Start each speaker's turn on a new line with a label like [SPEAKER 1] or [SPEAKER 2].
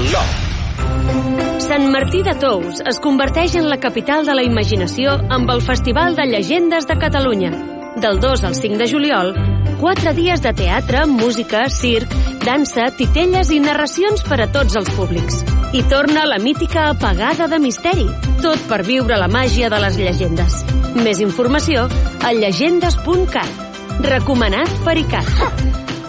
[SPEAKER 1] Love.
[SPEAKER 2] Sant Martí de Tous es converteix en la capital de la imaginació amb el Festival de Llegendes de Catalunya. Del 2 al 5 de juliol, 4 dies de teatre, música, circ, dansa, titelles i narracions per a tots els públics. I torna la mítica apagada de misteri, tot per viure la màgia de les llegendes. Més informació a llegendes.cat. Recomanat per ICAT.